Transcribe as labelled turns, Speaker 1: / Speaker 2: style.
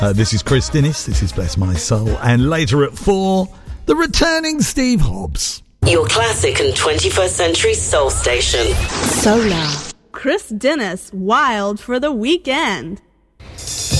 Speaker 1: This is Chris Dinnis. This is Bless My Soul. And later at 4, the returning Steve Hobbs.
Speaker 2: Your classic and 21st century soul station.
Speaker 3: Solar.
Speaker 4: Chris Dinnis, Wild for the Weekend.